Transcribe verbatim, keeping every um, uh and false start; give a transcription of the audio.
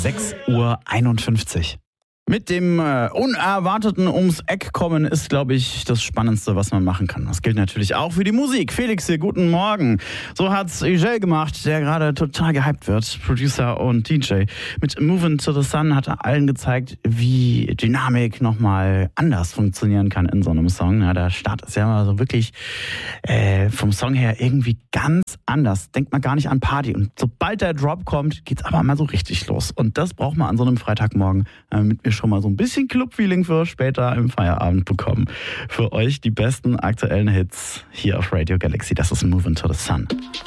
sechs Uhr einundfünfzig. Mit dem äh, Unerwarteten ums Eck kommen ist, glaube ich, das Spannendste, was man machen kann. Das gilt natürlich auch für die Musik. Felix hier, guten Morgen. So hat's Igel gemacht, der gerade total gehypt wird. Producer und D J. Mit Movin' to the Sun hat er allen gezeigt, wie Dynamik nochmal anders funktionieren kann in so einem Song. Ja, der Start ist ja mal so wirklich äh, vom Song her irgendwie ganz anders. Denkt man gar nicht an Party. Und sobald der Drop kommt, geht's aber mal so richtig los. Und das braucht man an so einem Freitagmorgen, damit wir schon mal so ein bisschen Club-Feeling für später im Feierabend bekommen. Für euch die besten aktuellen Hits hier auf Radio Galaxy. Das ist Movin' to the Sun.